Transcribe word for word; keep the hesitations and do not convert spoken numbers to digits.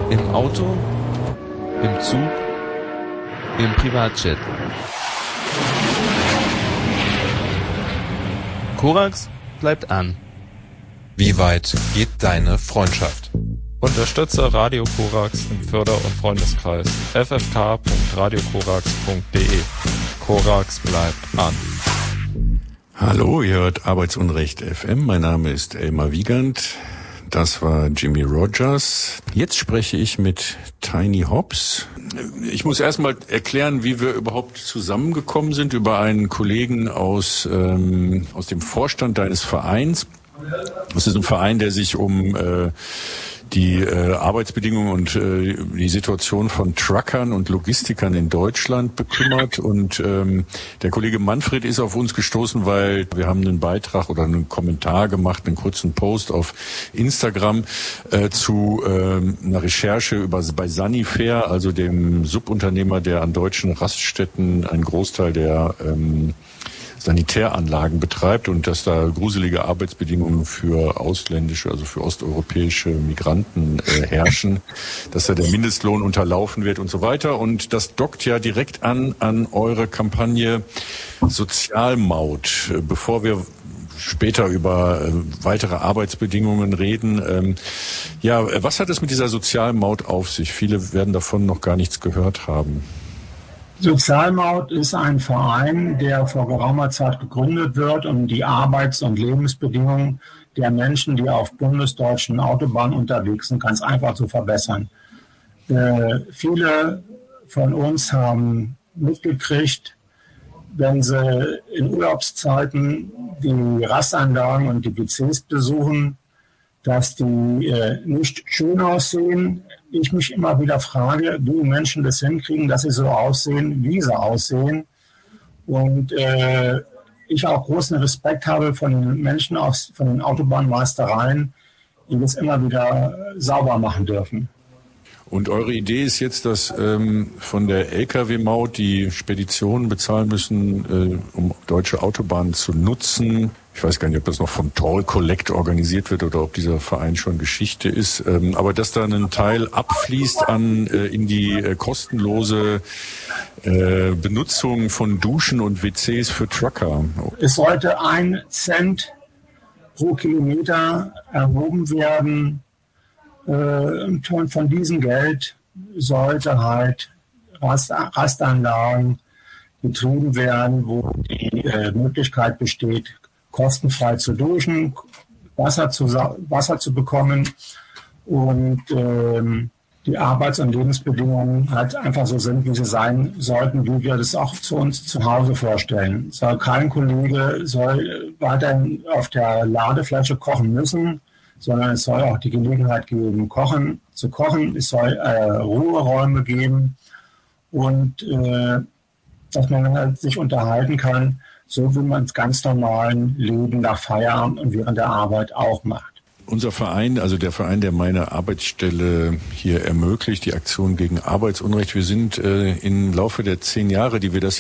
Im Auto, im Zug, im Privatjet. Korax bleibt an. Wie weit geht deine Freundschaft? Unterstütze Radio Korax im Förder- und Freundeskreis. f f k punkt radio korax punkt d e. Korax bleibt an. Hallo, ihr hört Arbeitsunrecht F M. Mein Name ist Elmar Wiegand. Das war Jimmy Rogers. Jetzt spreche ich mit Tiny Hobbs. Ich muss erstmal erklären, wie wir überhaupt zusammengekommen sind, über einen Kollegen aus, ähm, aus dem Vorstand deines Vereins. Das ist ein Verein, der sich um äh, die äh, Arbeitsbedingungen und äh, die Situation von Truckern und Logistikern in Deutschland bekümmert. Und ähm, der Kollege Manfred ist auf uns gestoßen, weil wir haben einen Beitrag oder einen Kommentar gemacht, einen kurzen Post auf Instagram äh, zu äh, einer Recherche über bei Sanifair, also dem Subunternehmer, der an deutschen Raststätten einen Großteil der ähm, Sanitäranlagen betreibt und dass da gruselige Arbeitsbedingungen für ausländische, also für osteuropäische Migranten äh, herrschen, dass da der Mindestlohn unterlaufen wird und so weiter. Und das dockt ja direkt an an eure Kampagne Sozialmaut. Bevor wir später über äh, weitere Arbeitsbedingungen reden. Ähm, ja, was hat es mit dieser Sozialmaut auf sich? Viele werden davon noch gar nichts gehört haben. Sozialmaut ist ein Verein, der vor geraumer Zeit gegründet wird, um die Arbeits- und Lebensbedingungen der Menschen, die auf bundesdeutschen Autobahnen unterwegs sind, ganz einfach zu verbessern. Äh, viele von uns haben mitgekriegt, wenn sie in Urlaubszeiten die Rastanlagen und die W Cs besuchen, dass die äh, nicht schön aussehen. Ich mich immer wieder frage, wie Menschen das hinkriegen, dass sie so aussehen, wie sie aussehen. Und äh, ich auch großen Respekt habe von den Menschen aus, von den Autobahnmeistereien, die das immer wieder sauber machen dürfen. Und eure Idee ist jetzt, dass ähm, von der L K W-Maut die Speditionen bezahlen müssen, äh, um deutsche Autobahnen zu nutzen. Ich weiß gar nicht, ob das noch vom Toll Collect organisiert wird oder ob dieser Verein schon Geschichte ist. Ähm, aber dass da ein Teil abfließt an äh, in die äh, kostenlose äh, Benutzung von Duschen und W Cs für Trucker. Es sollte ein Cent pro Kilometer erhoben werden. Und von diesem Geld sollte halt Rast, Rastanlagen betrieben werden, wo die äh, Möglichkeit besteht, kostenfrei zu duschen, Wasser zu, Wasser zu bekommen und ähm, die Arbeits- und Lebensbedingungen halt einfach so sind, wie sie sein sollten, wie wir das auch zu uns zu Hause vorstellen. Soll kein Kollege soll weiterhin auf der Ladefläche kochen müssen, sondern es soll auch die Gelegenheit geben, kochen, zu kochen. Es soll äh, Ruheräume geben und äh, dass man halt sich unterhalten kann, so wie man es ganz normalen Leben nach Feierabend und während der Arbeit auch macht. Unser Verein, also der Verein, der meine Arbeitsstelle hier ermöglicht, die Aktion gegen Arbeitsunrecht, wir sind äh, im Laufe der zehn Jahre, die wir das